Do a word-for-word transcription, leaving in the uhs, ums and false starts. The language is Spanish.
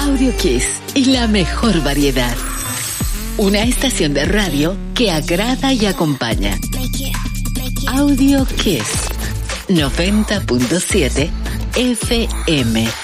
Audio Kiss y la mejor variedad. Una estación de radio que agrada y acompaña. Audio Kiss noventa punto siete F M.